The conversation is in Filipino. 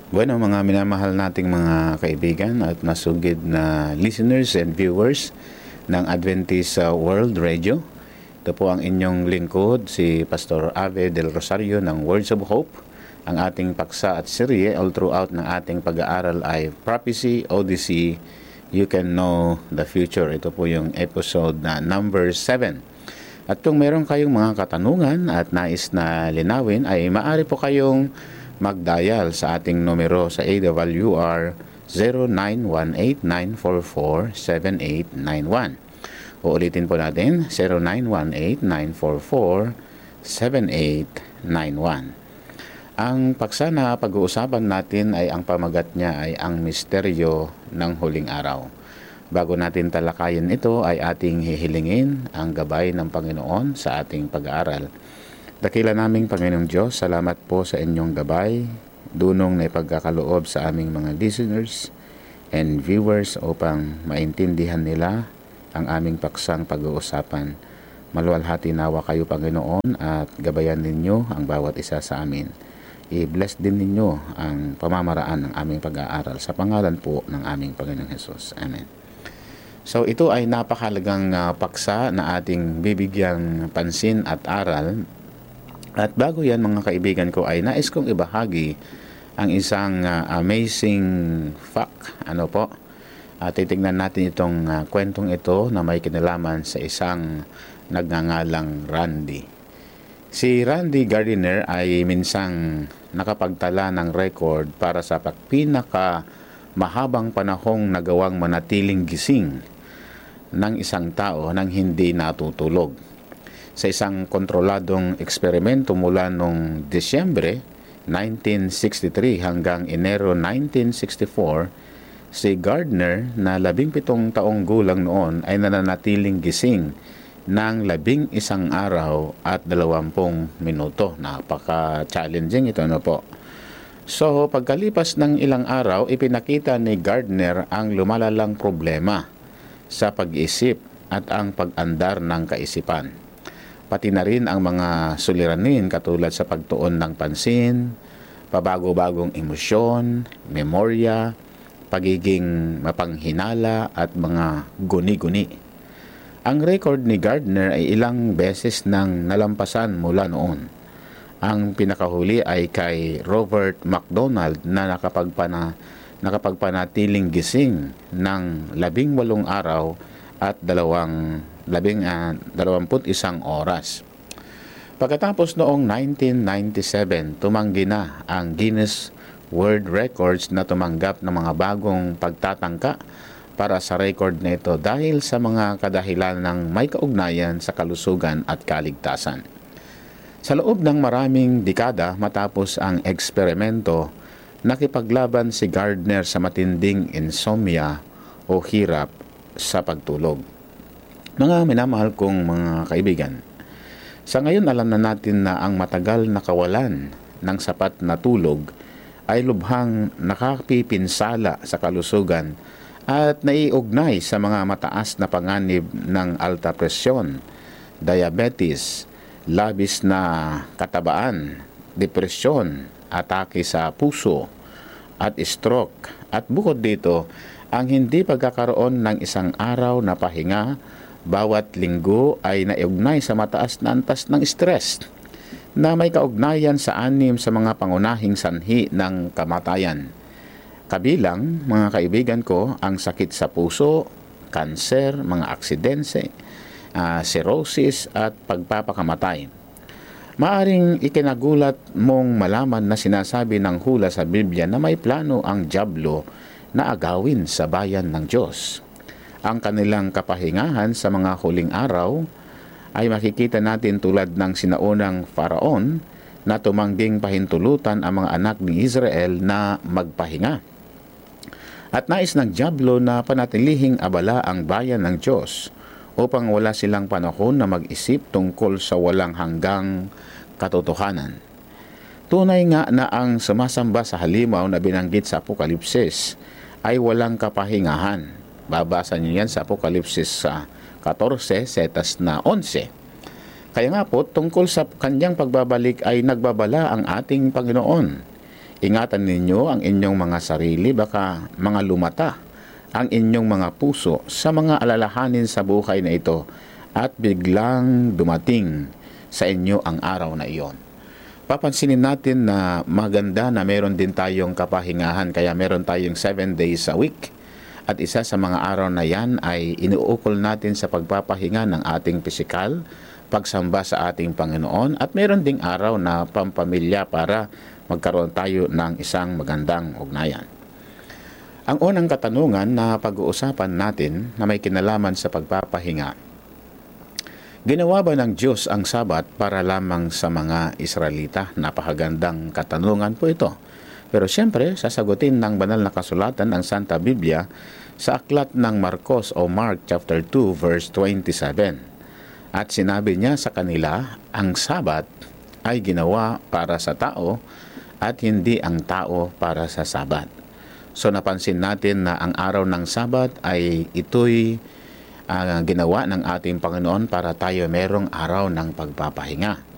Bueno, mga minamahal nating mga kaibigan at masugid na listeners and viewers ng Adventist World Radio. Ito po ang inyong lingkod, si Pastor Ave del Rosario ng Words of Hope. Ang ating paksa at serye all throughout ng ating pag-aaral ay Prophecy, Odyssey, You Can Know the Future. Ito po yung episode na number 7. At kung meron kayong mga katanungan at nais na linawin, ay maaari po kayong mag-dial sa ating numero sa AWR 0918-944-7891. Uulitin po natin, 0918-944-7891. Ang paksa na pag-uusapan natin ay ang pamagat niya ay ang misteryo ng huling araw. Bago natin talakayin ito ay ating hihilingin ang gabay ng Panginoon sa ating pag-aaral. Dakila naming Panginoong Diyos, salamat po sa inyong gabay, dunong na ipagkakaloob sa aming mga listeners and viewers upang maintindihan nila ang aming paksang pag-uusapan. Maluwalhati nawa kayo, Panginoon, at gabayan ninyo ang bawat isa sa amin. I-bless din ninyo ang pamamaraan ng aming pag-aaral sa pangalan po ng aming Panginoong Hesus. Amen. So ito ay napakahalagang paksa na ating bibigyang pansin at aral. At bago yan mga kaibigan ko ay nais kong ibahagi ang isang amazing fact. Titignan natin itong kwentong ito na may kinalaman sa isang nagngangalang Randy. Si Randy Gardiner ay minsang nakapagtala ng record para sa pinaka mahabang panahong nagawang manatiling gising ng isang tao nang hindi natutulog. Sa isang kontroladong eksperimento mula noong Disyembre 1963 hanggang Enero 1964, si Gardner na 17 taong gulang noon ay nananatiling gising ng 11 araw at 20 minuto. Napaka-challenging ito, po. So, pagkalipas ng ilang araw, ipinakita ni Gardner ang lumalalang problema sa pag-iisip at ang pag-andar ng kaisipan. Pati na rin ang mga suliranin katulad sa pagtuon ng pansin, pabago-bagong emosyon, memorya, pagiging mapanghinala at mga guni-guni. Ang record ni Gardner ay ilang beses nang nalampasan mula noon. Ang pinakahuli ay kay Robert McDonald na nakapagpanatiling gising ng 18 araw at 21 oras. Pagkatapos noong 1997, tumanggi na ang Guinness World Records na tumanggap ng mga bagong pagtatangka para sa record na ito dahil sa mga kadahilan ng may kaugnayan sa kalusugan at kaligtasan. Sa loob ng maraming dekada matapos ang eksperimento, nakipaglaban si Gardner sa matinding insomnia o hirap sa pagtulog. Mga minamahal kong mga kaibigan, sa ngayon alam na natin na ang matagal na kawalan ng sapat na tulog ay lubhang nakapipinsala sa kalusugan at naiugnay sa mga mataas na panganib ng alta presyon, diabetes, labis na katabaan, depresyon, atake sa puso at stroke. At bukod dito, ang hindi pagkakaroon ng isang araw na pahinga bawat linggo ay naiugnay sa mataas na antas ng stress na may kaugnayan sa 6 sa mga pangunahing sanhi ng kamatayan. Kabilang, mga kaibigan ko, ang sakit sa puso, kanser, mga aksidente, cirrhosis at pagpapakamatay. Maaring ikinagulat mong malaman na sinasabi ng hula sa Biblia na may plano ang dyablo na agawin sa bayan ng Diyos. Ang kanilang kapahingahan sa mga huling araw ay makikita natin tulad ng sinaunang Faraon na tumangging pahintulutan ang mga anak ni Israel na magpahinga. At nais ng dyablo na panatilihing abala ang bayan ng Diyos upang wala silang panahon na mag-isip tungkol sa walang hanggang katotohanan. Tunay nga na ang sumasamba sa halimaw na binanggit sa Apokalipsis ay walang kapahingahan. Babasa niyo yan sa Apokalipsis 14, setas na 11. Kaya nga po, tungkol sa kanyang pagbabalik ay nagbabala ang ating Panginoon. Ingatan ninyo ang inyong mga sarili, baka mga lumata ang inyong mga puso sa mga alalahanin sa buhay na ito at biglang dumating sa inyo ang araw na iyon. Papansinin natin na maganda na meron din tayong kapahingahan, kaya meron tayong 7 days a week. At isa sa mga araw na yan ay inuukol natin sa pagpapahinga ng ating pisikal, pagsamba sa ating Panginoon, at meron ding araw na pampamilya para magkaroon tayo ng isang magandang ugnayan. Ang unang katanungan na pag-uusapan natin na may kinalaman sa pagpapahinga: ginawa ba ng Diyos ang Sabat para lamang sa mga Israelita? Napakagandang katanungan po ito. Pero siyempre, sasagutin ng banal na kasulatan ang Santa Biblia sa aklat ng Marcos o Mark chapter 2 verse 27. At sinabi niya sa kanila, ang Sabat ay ginawa para sa tao at hindi ang tao para sa Sabat. So napansin natin na ang araw ng Sabat ay ito'y ginawa ng ating Panginoon para tayo merong araw ng pagpapahinga.